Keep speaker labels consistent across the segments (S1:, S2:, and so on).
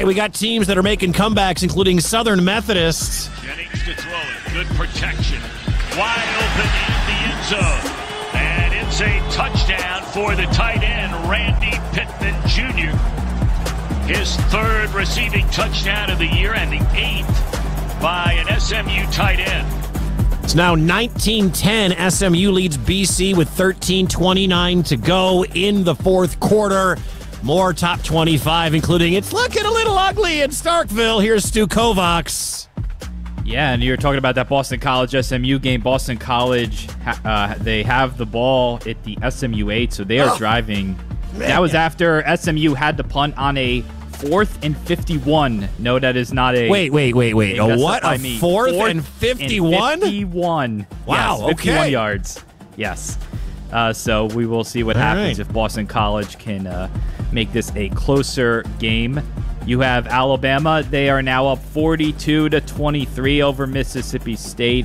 S1: right, we got teams that are making comebacks, including Southern Methodist.
S2: Jennings to throw it. Good protection. Wide open in the end zone. And it's a touchdown for the tight end, Randy Pittman Jr. His third receiving touchdown of the year and the 8th by an SMU tight end.
S1: It's now 19-10. SMU leads BC with 13:29 to go in the fourth quarter. More top 25, including it's looking a little ugly in Starkville. Here's Stu Kovacs.
S3: Yeah, and you're talking about that Boston College SMU game. Boston College, they have the ball at the SMU 8, so they are driving. Man. That was after SMU had to punt on a 4th and 51. No, that is not a...
S1: Wait. A what? A 4th and 51?
S3: 51.
S1: Wow,
S3: yes, 51
S1: okay.
S3: yards. Yes. So we will see what happens if Boston College can make this a closer game. You have Alabama. They are now up 42-23 over Mississippi State.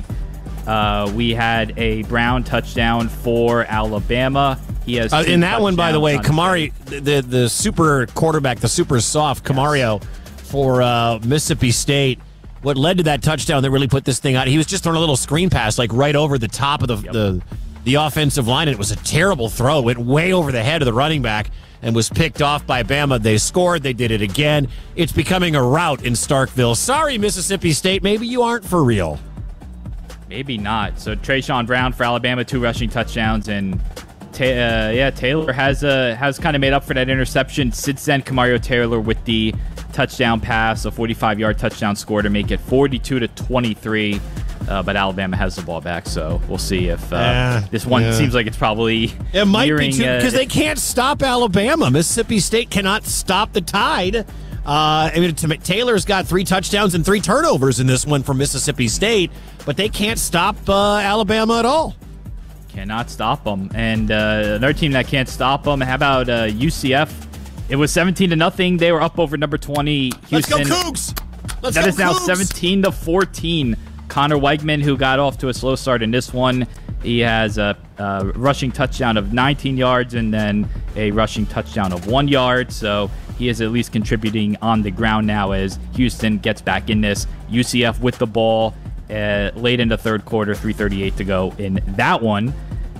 S3: We had a Brown touchdown for Alabama. He has
S1: in that one, by the way, Kamari, the super quarterback, the super soft Camario for Mississippi State. What led to that touchdown that really put this thing out? He was just throwing a little screen pass, like right over the top of the offensive line, and it was a terrible throw. It went way over the head of the running back and was picked off by Bama. They scored. They did it again. It's becoming a rout in Starkville. Sorry, Mississippi State. Maybe you aren't for real.
S3: Maybe not. So Trayshawn Brown for Alabama, 2 rushing touchdowns, and Taylor has kind of made up for that interception. Since then, Camario Taylor with the touchdown pass, a 45-yard touchdown score to make it 42-23. But Alabama has the ball back, so we'll see if this one seems like it's probably
S1: it might be too, because they can't stop Alabama. Mississippi State cannot stop the Tide. Taylor's got 3 touchdowns and 3 turnovers in this one for Mississippi State, but they can't stop Alabama at all.
S3: Cannot stop them. And another team that can't stop them, how about UCF? It was 17-0. They were up over number 20, Houston.
S1: Let's go Cougs!
S3: That is now 17-14. Connor Weigman, who got off to a slow start in this one, he has a rushing touchdown of 19 yards and then a rushing touchdown of 1 yard. So he is at least contributing on the ground now as Houston gets back in this. UCF with the ball late in the third quarter, 3:38 to go in that one.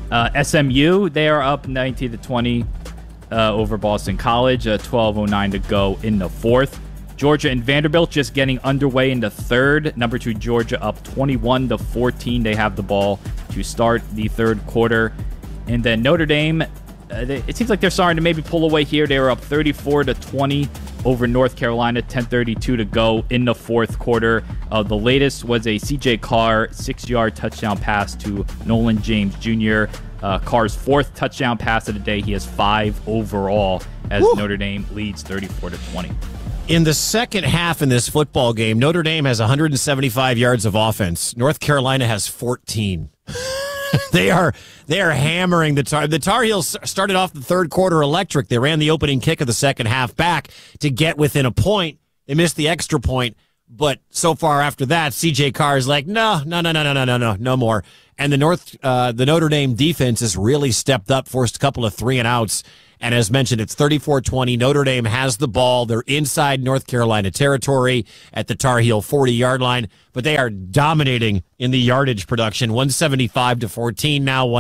S3: SMU, they are up 19-20 over Boston College, 12:09 to go in the fourth. Georgia and Vanderbilt just getting underway in the third. Number 2, Georgia up 21-14. They have the ball to start the third quarter. And then Notre Dame, it seems like they're starting to maybe pull away here. They were up 34-20 over North Carolina, 10:32 to go in the fourth quarter. The latest was a C.J. Carr 6-yard touchdown pass to Nolan James Jr. Carr's 4th touchdown pass of the day. He has 5 overall as Notre Dame leads 34-20.
S1: In the second half in this football game, Notre Dame has 175 yards of offense. North Carolina has 14. They are hammering the Tar. The Tar Heels started off the third quarter electric. They ran the opening kick of the second half back to get within a point. They missed the extra point, but so far after that, C.J. Carr is like, no more. And the Notre Dame defense has really stepped up, forced a couple of 3-and-outs. And as mentioned, it's 34-20. Notre Dame has the ball. They're inside North Carolina territory at the Tar Heel 40-yard line, but they are dominating in the yardage production. 175-14 now,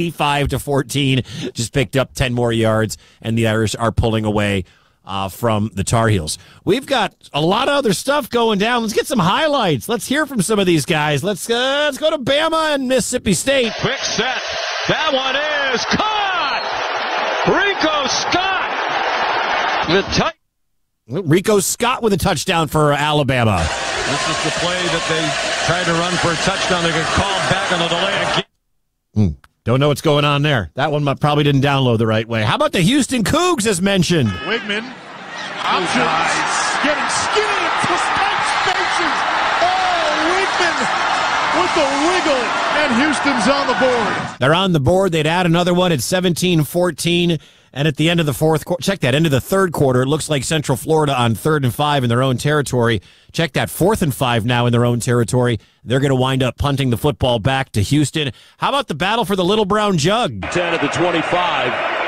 S1: 185-14. Just picked up 10 more yards, and the Irish are pulling away from the Tar Heels. We've got a lot of other stuff going down. Let's get some highlights. Let's hear from some of these guys. Let's go to Bama and Mississippi State.
S2: Quick set. That one is caught! Rico Scott!
S1: Rico Scott with a touchdown for Alabama.
S4: This is the play that they tried to run for a touchdown. They get called back on the delay again.
S1: Don't know what's going on there. That one probably didn't download the right way. How about the Houston Cougs as mentioned?
S5: Wigman. Options. Getting skinny into tight spaces. Oh, Wigman with the wiggle. And Houston's on the board.
S1: They're on the board. They'd add another one at 17-14. And at the end of the fourth quarter, check that, end of the third quarter, it looks like Central Florida on 3rd and 5 in their own territory. Check that, 4th and 5 now in their own territory. They're going to wind up punting the football back to Houston. How about the battle for the Little Brown Jug?
S6: 10 at the 25.